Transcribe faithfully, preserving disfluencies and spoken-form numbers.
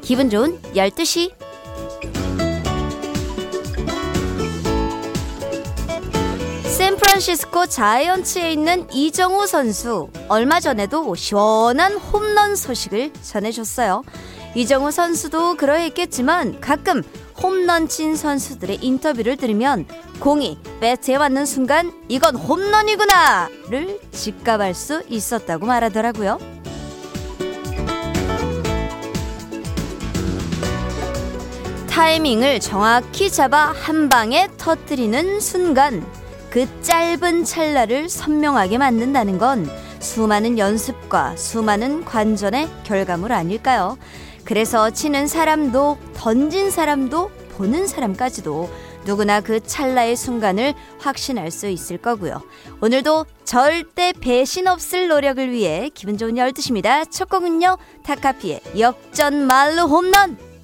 기분 좋은 열두 시. 샌프란시스코 자이언츠에 있는 이정우 선수, 얼마 전에도 시원한 홈런 소식을 전해줬어요. 이정우 선수도 그러했겠지만 가끔 홈런 친 선수들의 인터뷰를 들으면 공이 배트에 맞는 순간 이건 홈런이구나 를 직감할 수 있었다고 말하더라고요. 타이밍을 정확히 잡아 한 방에 터뜨리는 순간, 그 짧은 찰나를 선명하게 만든다는 건 수많은 연습과 수많은 관전의 결과물 아닐까요? 그래서 치는 사람도 던진 사람도 보는 사람까지도 누구나 그 찰나의 순간을 확신할 수 있을 거고요. 오늘도 절대 배신 없을 노력을 위해 기분 좋은 열두 시입니다. 첫 곡은요, 타카피의 역전 말로 홈런.